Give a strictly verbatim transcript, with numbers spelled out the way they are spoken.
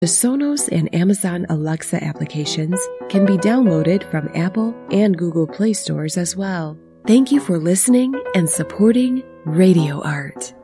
The Sonos and Amazon Alexa applications can be downloaded from Apple and Google Play stores as well. Thank you for listening and supporting Radio Art.